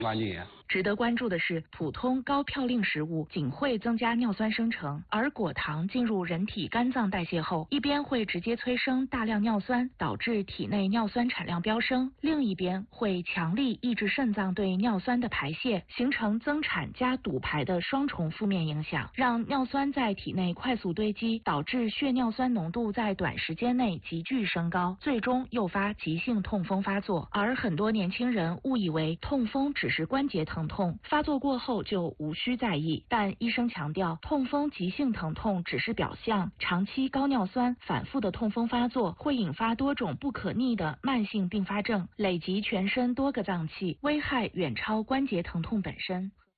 值得关注的是，普通高嘌呤食物仅会增加尿酸生成，而果糖进入人体肝脏代谢后，一边会直接催生大量尿酸，导致体内尿酸产量飙升；另一边会强力抑制肾脏对尿酸的排泄，形成增产加堵排的双重负面影响，让尿酸在体内快速堆积，导致血尿酸浓度在短时间内急剧升高，最终诱发急性痛风发作。而很多年轻人误以为痛风只是关节疼痛，发作过后就无需在意。但医生强调，痛风急性疼痛只是表象，长期高尿酸反复的痛风发作会引发多种不可逆的慢性并发症，累及全身多个脏器，危害远超关节疼痛本身。